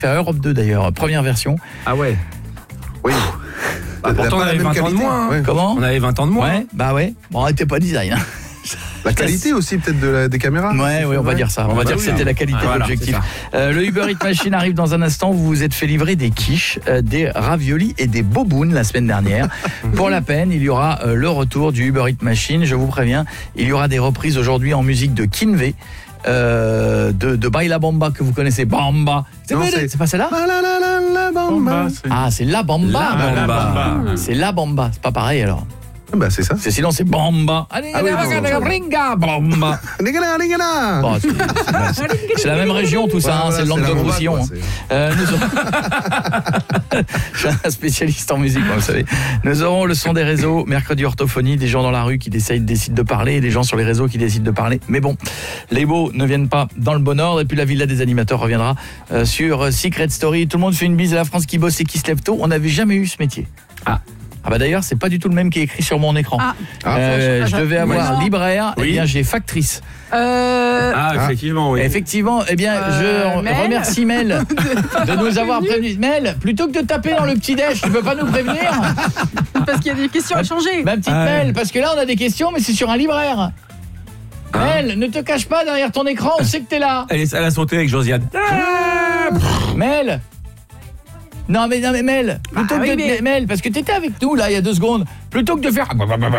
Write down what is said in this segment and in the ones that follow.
Faire Europe 2 d'ailleurs, première version. Ah ouais. Oui. Pourtant on avait 20 ans de moins. Ouais. Comment ? On avait 20 ans de moins. Ouais, bah ouais. Bon, t'es pas design. La qualité aussi peut-être des caméras. Ouais, on va dire ça. On va dire que c'était la qualité de l'objectif. Le Uber Eats Machine arrive dans un instant. Vous vous êtes fait livrer des quiches, des raviolis et des bobounes la semaine dernière. Pour la peine, il y aura le retour du Uber Eats Machine. Je vous préviens, il y aura des reprises aujourd'hui en musique de Kinvey. De Baila Bamba que vous connaissez. Bamba. C'est pas celle-là ? Bamba. Ah, c'est La Bamba. La Bamba. C'est La Bamba. C'est pas pareil alors. Bah c'est ça. Sinon c'est Bamba. Bamba. Bon, c'est la même région tout ça, c'est le Languedoc-Roussillon. Je suis un spécialiste en musique, vous savez. Nous aurons le son des réseaux, mercredi orthophonie, des gens dans la rue qui décident de parler, des gens sur les réseaux qui décident de parler. Mais bon, les mots ne viennent pas dans le bon ordre. Et puis la villa des animateurs reviendra sur Secret Story. Tout le monde fait une bise à la France qui bosse et qui se lève tôt. On n'avait jamais eu ce métier. Ah bah d'ailleurs, c'est pas du tout le même qui est écrit sur mon écran. Je devais avoir libraire, et bien j'ai factrice. Effectivement, oui. Effectivement, eh bien je remercie Mel de nous avoir prévenu. Mel, plutôt que de taper dans le petit déj, tu peux pas nous prévenir ? Parce qu'il y a des questions à changer. Ma petite Mel, parce que là on a des questions mais c'est sur un libraire. Mel, ne te cache pas derrière ton écran, on sait que t'es là. Elle a sauté avec Josiane. Mel. Non mais Mel, plutôt que Mel, parce que t'étais avec nous là il y a 2 secondes, plutôt que de faire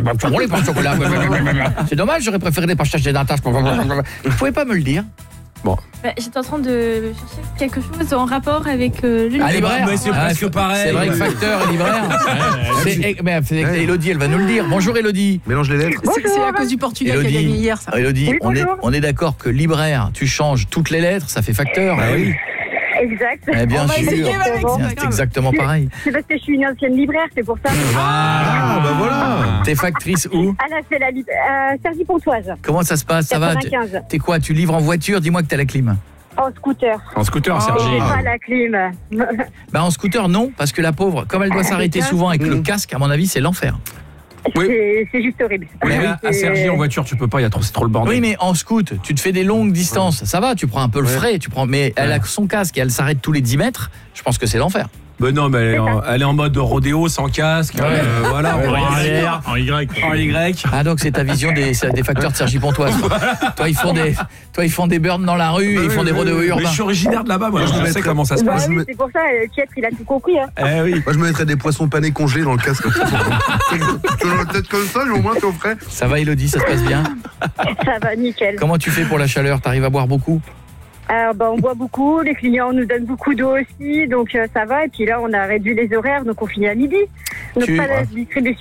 c'est dommage, j'aurais préféré des partages des datas. Vous pouvez pas me le dire ? Bon. J'étais en train de chercher quelque chose en rapport avec le libraire. Mais c'est presque pareil. C'est vrai que facteur et libraire. C'est Elodie, elle va nous le dire. Bonjour Elodie. Mélange les lettres. C'est à cause du Portugal qui a gagné hier ça. Elodie, on est d'accord que libraire, tu changes toutes les lettres, ça fait facteur. Oui. Exact. Bien sûr. C'est exactement pareil. C'est parce que je suis une ancienne libraire, c'est pour ça. Voilà. T'es factrice où ? Ah là, c'est la Cergy-Pontoise. Comment ça se passe ? Ça va ? T'es quoi ? Tu livres en voiture ? Dis-moi que t'as la clim. En scooter. En scooter, Sergi. J'ai pas la clim. En scooter, non, parce que la pauvre, comme elle doit s'arrêter souvent avec le casque, à mon avis, c'est l'enfer. Oui. C'est juste horrible. Oui, à Sergi en voiture, tu peux pas, c'est trop le bordel. Oui, mais en scoot, tu te fais des longues distances, ça va, tu prends un peu le frais, mais elle a son casque et elle s'arrête tous les 10 mètres, je pense que c'est l'enfer. Ben non, mais elle est en mode rodéo, sans casque, voilà, en Y. En Y. Ah donc c'est ta vision des facteurs de Cergy-Pontoise. Toi ils font des burns dans la rue, et ils font des rodéos urbains. Mais je suis originaire de là-bas, moi, je sais comment ça se passe. Oui, c'est pour ça, Pietr, il a tout compris. Oui. Moi je me mettrais des poissons panés congelés dans le casque. Peut-être comme ça, mais au moins t'es au frais. Ça va Elodie, ça se passe bien ? Ça va, nickel. Comment tu fais pour la chaleur ? T'arrives à boire beaucoup ? On boit beaucoup, les clients nous donnent beaucoup d'eau aussi, donc ça va. Et puis là, on a réduit les horaires, donc on finit à midi. Donc pas de distribution